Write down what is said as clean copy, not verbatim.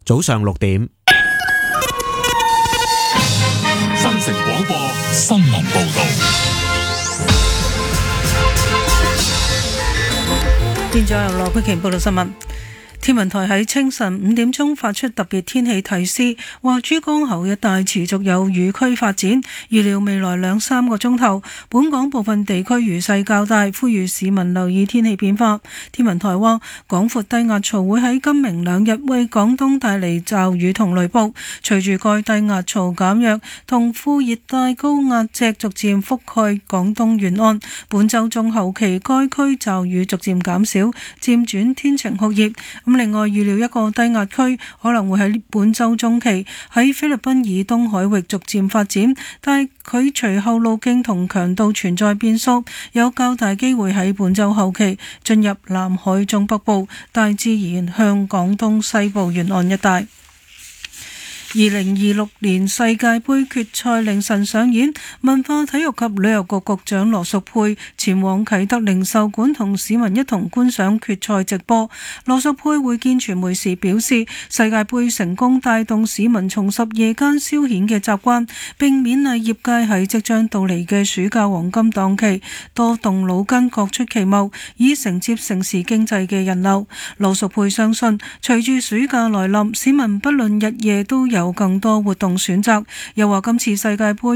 早上6點。 新城廣播新聞報道。 現在由羅佩瓊報道新聞。天文台喺清晨5點鐘發出特別天氣提示，話珠江口一帶持續有雨區發展，預料未來2-3個鐘頭，本港部分地區雨勢較大，呼籲市民留意天氣變化。天文台話，廣闊低壓槽會喺今明兩日為廣東帶嚟驟雨同雷暴，隨住該低壓槽減弱，同副熱帶高壓脊逐漸覆蓋廣東沿岸，本週中後期該區驟雨逐漸減少，漸轉天晴酷熱。另外預料一個低壓區可能會喺本週中期喺菲律賓以東海域逐漸發展，但佢隨後路徑同強度存在變數，有較大機會喺本週後期進入南海中北部，大致延向廣東西部沿岸一帶。2026年世界盃決賽凌晨上演，文化體育及旅遊局局長羅淑佩前往啟德零售館同市民一同觀賞決賽直播。羅淑佩會見傳媒時表示，世界盃成功帶動市民重拾夜間消遣嘅習慣，並勉勵業界喺即將到嚟嘅暑假黃金檔期多動腦筋各出奇謀，以承接城市經濟嘅人流。羅淑佩相信，隨住暑假來臨，市民不論日夜都有更多活動選擇，又話今次世界盃